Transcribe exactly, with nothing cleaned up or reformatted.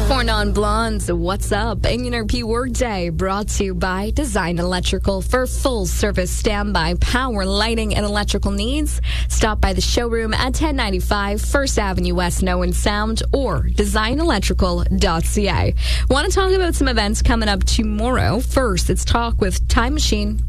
For Non-Blondes, what's up? N R P Workday brought to you by Design Electrical. For full service standby power, lighting, and electrical needs, stop by the showroom at ten ninety-five First Avenue West, Nowen Sound, or design electrical dot c a. Want to talk about some events coming up tomorrow? First, it's Talk with Time Machine.